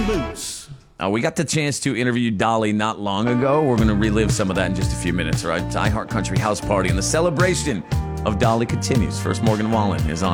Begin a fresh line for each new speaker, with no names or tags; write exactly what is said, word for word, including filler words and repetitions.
Moose.
Uh, we got the chance to interview Dolly not long ago. We're going to relive some of that in just a few minutes, all right? iHeart Country House Party and the celebration of Dolly continues. First, Morgan Wallen is on.